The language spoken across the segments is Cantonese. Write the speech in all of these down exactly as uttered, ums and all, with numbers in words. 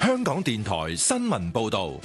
香港電台新聞報道。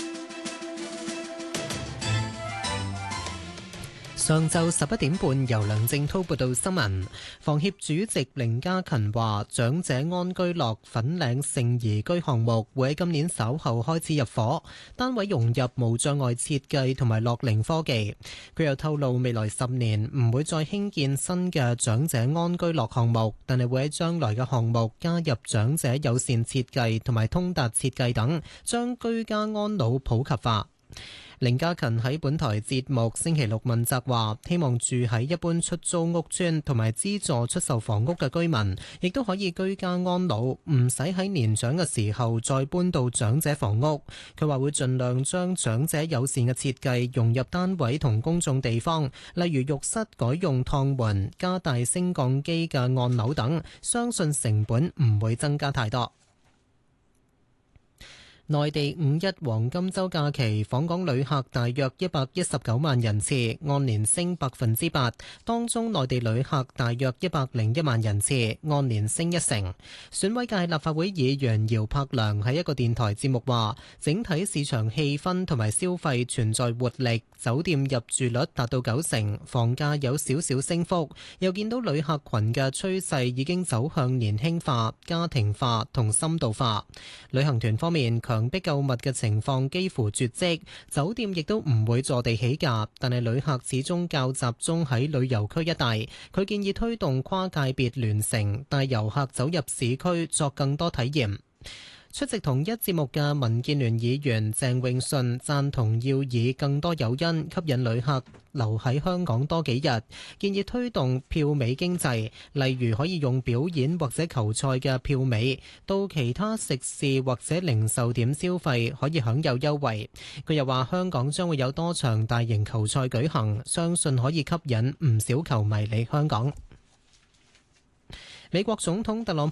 上晝十一點半，由梁正滔報道新聞。房協主席凌家勤話，長者安居樂粉嶺盛怡居項目會喺今年稍後開始入伙，單位融入無障礙設計同埋樂齡科技。佢又透露，未來十年唔會再興建新嘅長者安居樂項目，但係會喺將來嘅項目加入長者友善設計同埋通達設計等，將居家安老普及化。凌家勤喺本台節目星期六問責話，希望住喺一般出租屋邨同埋資助出售房屋嘅居民，亦都可以居家安老，唔使喺年長嘅時候再搬到長者房屋。佢話會盡量將長者友善嘅設計融入單位同公眾地方，例如浴室改用趟門、加大升降機嘅按鈕等，相信成本唔會增加太多。內地五一黃金週假期訪港旅客大約一百一十九萬人次，按年升百分之八。當中內地旅客大約一百零一萬人次，按年升一成。選委界立法會議員姚柏良喺一個電台節目話，整體市場氣氛同埋消費存在活力，酒店入住率達到九成，房價有少少升幅。又見到旅客群嘅趨勢已經走向年輕化、家庭化同深度化。旅行團方面，強迫購物嘅情況幾乎絕跡，酒店亦都唔會坐地起價，但係旅客始終較集中喺旅遊區一帶。佢建議推動跨界別聯乘，帶遊客走入市區作更多體驗。出席同一節目嘅民建聯議員鄭泳舜贊同要以更多誘因吸引旅客留喺香港多幾日，建議推動票尾經濟，例如可以用表演或者球賽嘅票尾到其他食肆或者零售點消費，可以享有優惠。佢又話香港將會有多場大型球賽舉行，相信可以吸引唔少球迷嚟香港。美國總統特朗普